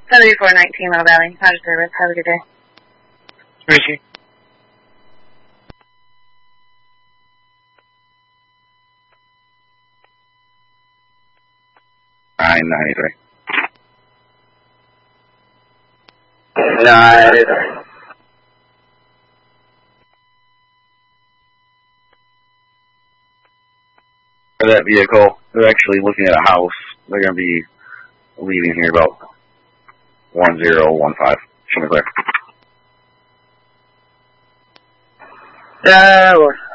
7419 Mill Valley. Roger service. Have a good day. Tracy. $9.93. 983. For that vehicle, they're actually looking at a house. They're going to be leaving here about 1015. Show me clear. Yeah,